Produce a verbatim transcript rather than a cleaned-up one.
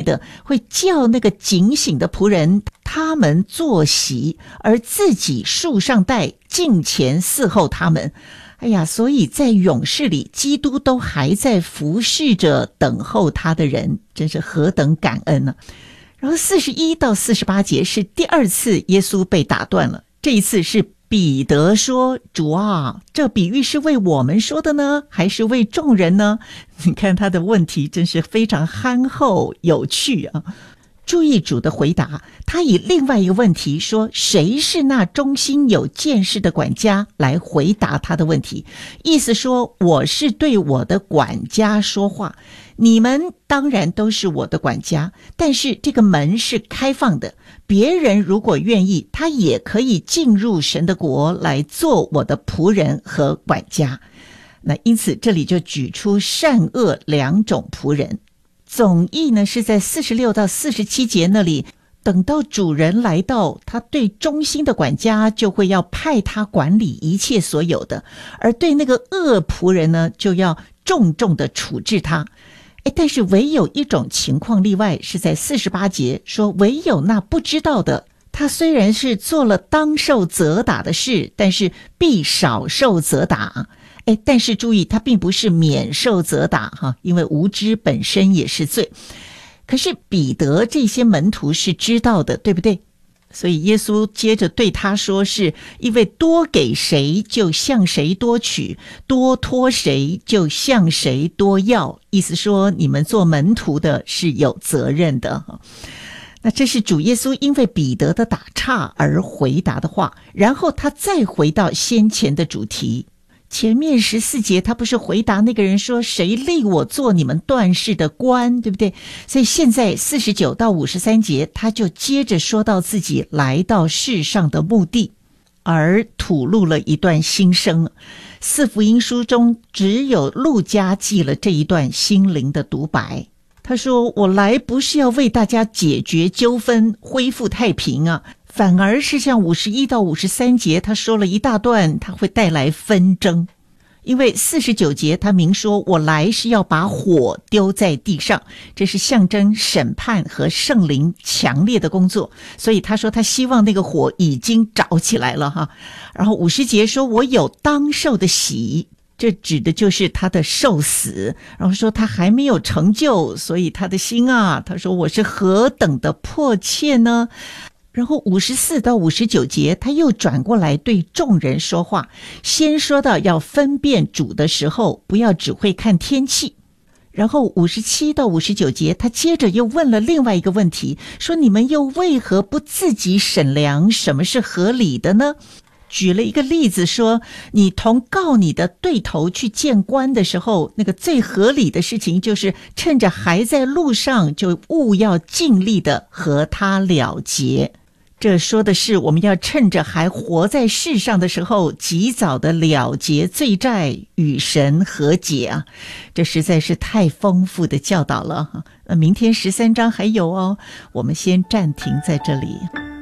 的会叫那个警醒的仆人他们坐席，而自己束上带近前伺候他们。哎呀，所以在勇士里，基督都还在服侍着等候他的人，真是何等感恩呢、啊！然后四十一到四十八节是第二次耶稣被打断了，这一次是彼得说：“主啊，这比喻是为我们说的呢，还是为众人呢？”你看他的问题真是非常憨厚有趣啊！注意主的回答，他以另外一个问题说谁是那忠心有见识的管家来回答他的问题，意思说我是对我的管家说话，你们当然都是我的管家，但是这个门是开放的，别人如果愿意，他也可以进入神的国来做我的仆人和管家。那因此这里就举出善恶两种仆人。总意呢是在四十六到四十七节那里，等到主人来到，他对忠心的管家就会要派他管理一切所有的，而对那个恶仆人呢，就要重重的处置他。诶，但是唯有一种情况例外，是在四十八节说，唯有那不知道的，他虽然是做了当受责打的事，但是必少受责打。哎，但是注意，他并不是免受责打哈，因为无知本身也是罪。可是彼得这些门徒是知道的，对不对？所以耶稣接着对他说，是因为多给谁就向谁多取，多托谁就向谁多要，意思说你们做门徒的是有责任的。那这是主耶稣因为彼得的打岔而回答的话，然后他再回到先前的主题。前面十四节他不是回答那个人说谁立我做你们断事的官，对不对？所以现在四十九到五十三节他就接着说到自己来到世上的目的，而吐露了一段心声。四福音书中只有路加记了这一段心灵的独白。他说，我来不是要为大家解决纠纷恢复太平啊，反而是像五十一到五十三节他说了一大段，他会带来纷争。因为四十九节他明说，我来是要把火丢在地上，这是象征审判和圣灵强烈的工作，所以他说他希望那个火已经着起来了哈。然后五十节说，我有当受的喜，这指的就是他的受死，然后说他还没有成就，所以他的心啊，他说我是何等的迫切呢。然后五十四到五十九节他又转过来对众人说话，先说到要分辨主的时候不要只会看天气，然后五十七到五十九节他接着又问了另外一个问题，说你们又为何不自己审量什么是合理的呢？举了一个例子说，你同告你的对头去见官的时候，那个最合理的事情就是趁着还在路上就务要尽力的和他了结。这说的是我们要趁着还活在世上的时候及早的了结罪债，与神和解啊！这实在是太丰富的教导了。明天十三章还有哦，我们先暂停在这里。